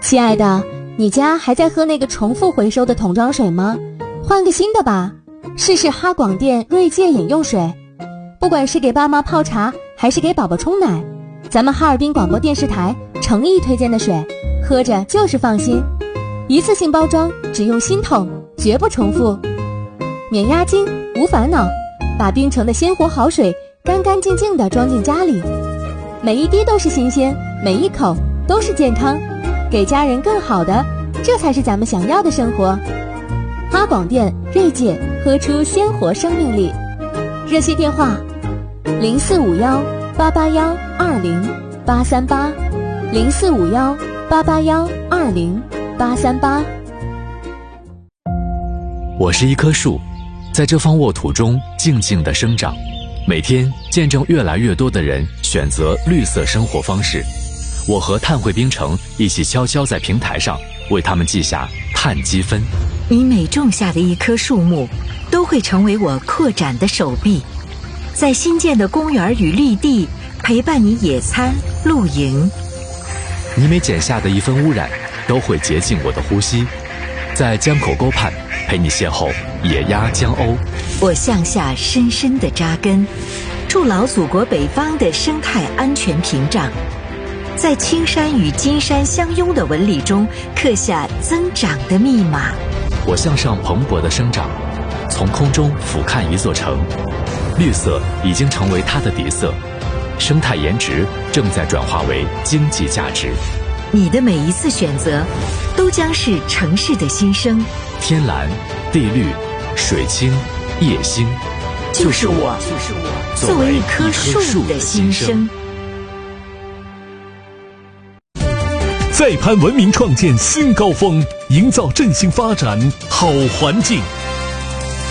亲爱的，你家还在喝那个重复回收的桶装水吗？换个新的吧，试试哈广电锐界饮用水。不管是给爸妈泡茶，还是给宝宝冲奶，咱们哈尔滨广播电视台诚意推荐的水，喝着就是放心。一次性包装，只用新桶，绝不重复。免押金，无烦恼，把冰城的鲜活好水干干净净地装进家里，每一滴都是新鲜，每一口都是健康，给家人更好的，这才是咱们想要的生活。哈广电锐界，喝出鲜活生命力。热线电话0451-881-20838，0451-881-20838。 我是一棵树，在这方沃土中静静地生长，每天见证越来越多的人选择绿色生活方式。我和碳汇冰城一起悄悄在平台上为他们记下碳积分。 你每种下的一棵树木，都会成为我扩展的手臂，在新建的公园与绿地陪伴你野餐露营。 你每剪下的一分污染，都会洁净我的呼吸，在江口沟畔陪你邂逅野鸭江鸥。 我向下深深地扎根，筑牢祖国北方的生态安全屏障，在青山与金山相拥的纹理中刻下增长的密码。 我向上蓬勃的生长，从空中俯瞰一座城，绿色已经成为它的底色，生态颜值正在转化为经济价值。 你的每一次选择，都将是城市的新生。 天蓝、地绿、水清、夜星， 就是我作为一棵树的新生。 再攀文明创建新高峰，营造振兴发展好环境。